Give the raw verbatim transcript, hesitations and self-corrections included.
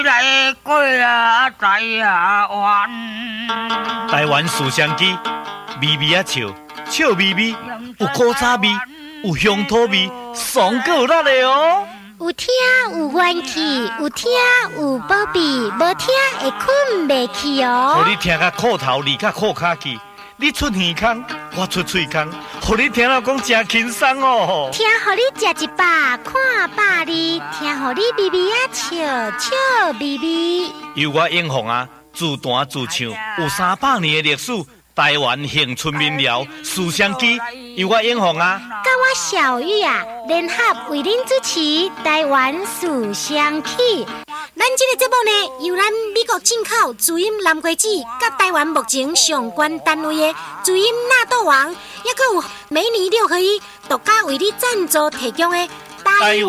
来过啊，台啊湾。 台湾思乡机，微微啊笑，笑微微，有古早味，有乡土味，爽够辣的哦。 有听有元气，有听有宝贝，无听会困袂去哦。 互你听甲裤头离甲裤骹去，你出耳孔，我出喙孔，互你听了讲真轻松哦。 听互你食一百，看百二，听互你微微啊笑，笑微微。 由我英雄啊，自弹自唱，有三百年的历史。台湾恒春民谣思乡机，由我英雄啊， 甲我小玉啊，联合为恁主持台湾思乡曲。咱这个节目呢，由咱美国进口主音蓝瓜子，甲台湾目前上关单位的主音纳豆王，也佫有每年六合一独家为你赞助提供的台湾。